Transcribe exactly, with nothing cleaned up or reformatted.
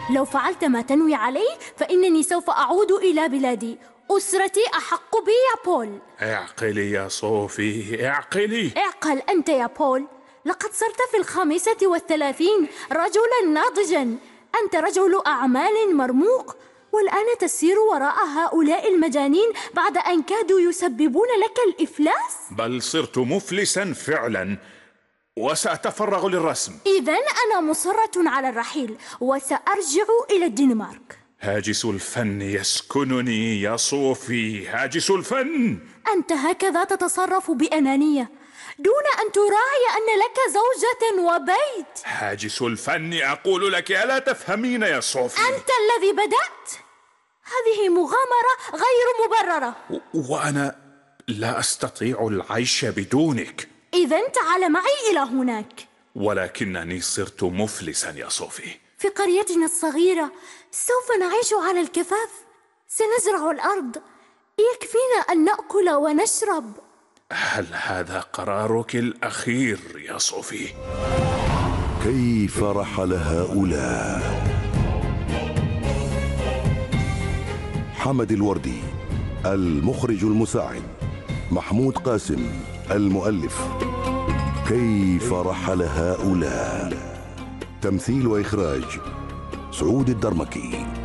لو فعلت ما تنوي عليه فإنني سوف أعود إلى بلادي. أسرتي أحق بي يا بول. اعقلي يا صوفي، اعقلي. اعقل أنت يا بول، لقد صرت في الخامسة والثلاثين رجلا ناضجا. أنت رجل أعمال مرموق، والآن تسير وراء هؤلاء المجانين بعد أن كادوا يسببون لك الإفلاس. بل صرت مفلسا فعلا، وسأتفرغ للرسم. إذن أنا مصرة على الرحيل وسأرجع إلى الدنمارك. هاجس الفن يسكنني يا صوفي، هاجس الفن. أنت هكذا تتصرف بأنانية دون أن تراعي أن لك زوجة وبيت. هاجس الفن أقول لك، ألا تفهمين يا صوفي؟ أنت الذي بدأت. هذه مغامرة غير مبررة، وأنا لا أستطيع العيش بدونك. إذن تعال معي إلى هناك. ولكنني صرت مفلسا يا صوفي. في قريتنا الصغيرة سوف نعيش على الكفاف، سنزرع الأرض، يكفينا أن نأكل ونشرب. هل هذا قرارك الأخير يا صوفي؟ كيف رحل هؤلاء؟ حمد الوردي المخرج المساعد، محمود قاسم المؤلف. كيف رحل هؤلاء؟ تمثيل وإخراج سعود الدرمكي.